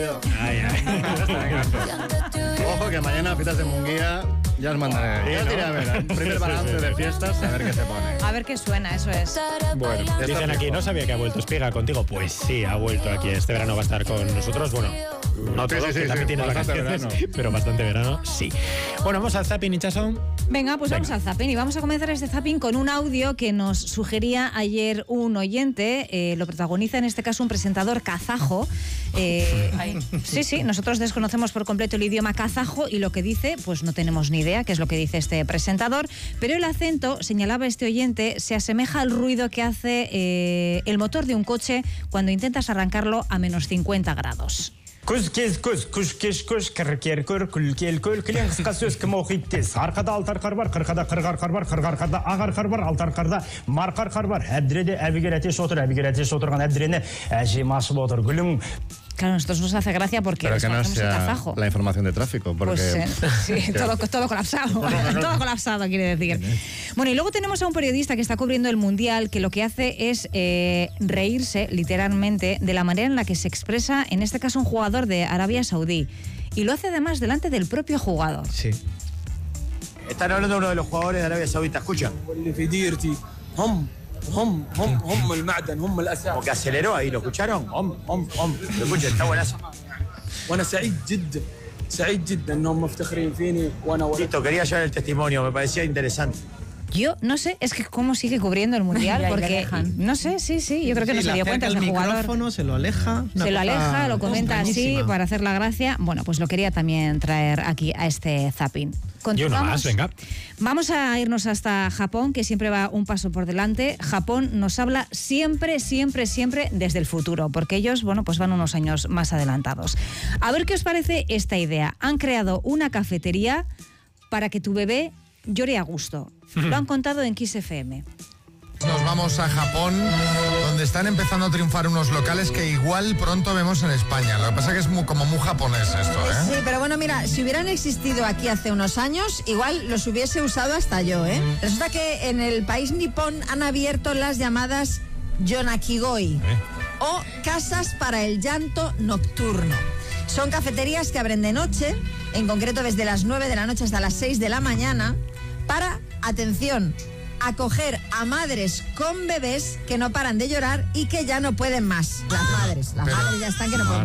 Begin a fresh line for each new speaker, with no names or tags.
tío.
Ay, ay.
Ojo que mañana fiestas de Munguía ya os mandaré. Ya os diré a ver, primer balance de fiestas, a ver qué se pone.
A ver qué suena, eso es.
Bueno, dicen aquí, no sabía que ha vuelto Espiga contigo. Pues sí, ha vuelto aquí. Este verano va a estar con nosotros. Bueno, no todo, que también tiene
bastante
vacaciones,
verano.
pero bastante verano, sí. Bueno, vamos al zapping, Itxaso.
Venga, pues vamos al zapping y vamos a comenzar este zapping con un audio que nos sugería ayer un oyente. Lo protagoniza en este caso un presentador kazajo. Sí, nosotros desconocemos por completo el idioma kazajo y lo que dice, pues no tenemos ni idea qué es lo que dice este presentador, pero el acento, señalaba este oyente, se asemeja al ruido que hace el motor de un coche cuando intentas arrancarlo a menos 50 grados.
Арқада алты арқар бар, қырқада қырық арқар бар, қырық арқарда ақ арқар бар, алты арқарда марқа арқар бар. Әбдіреде әбігер әтеш отырған әбдірені әжем ашып отыр. Гүлім.
Claro, nosotros nos hace gracia porque
pero que no
desconocemos el
sea
kazajo.
la información de tráfico, porque...
Pues sí, todo colapsado. Todo colapsado, quiere decir. Bueno, y luego tenemos a un periodista que está cubriendo el Mundial que lo que hace es reírse, literalmente, de la manera en la que se expresa, en este caso, un jugador de Arabia Saudí. Y lo hace además delante del propio jugador.
Sí. Están hablando de uno de los jugadores de Arabia Saudita, escucha. Como que aceleró ahí, ¿lo escucharon? Lo escuchan, está buenazo. Listo, quería llevar el testimonio, me parecía interesante.
Yo no sé, es que cómo sigue cubriendo el Mundial, porque no sé, sí, yo creo que no se dio cuenta ese jugador.
Se lo aleja.
Se lo aleja, lo comenta así para hacer la gracia. Bueno, pues lo quería también traer aquí a este zapping.
Y uno más, venga.
Vamos a irnos hasta Japón, que siempre va un paso por delante. Japón nos habla siempre desde el futuro, porque ellos, bueno, pues van unos años más adelantados. A ver qué os parece esta idea. Han creado una cafetería para que tu bebé llore a gusto. Lo han contado en Kiss FM.
Nos vamos a Japón, donde están empezando a triunfar unos locales que igual pronto vemos en España. Lo que pasa es que es como muy japonés esto, ¿eh?
Sí, pero bueno, mira, si hubieran existido aquí hace unos años, igual los hubiese usado hasta yo, ¿eh? Resulta que en el país nipón han abierto las llamadas Yonakigoi, o casas para el llanto nocturno. Son cafeterías que abren de noche, en concreto desde las 9 de la noche hasta las 6 de la mañana, para, atención, acoger a madres con bebés que no paran de llorar y que ya no pueden más. Las madres ya están que no pueden.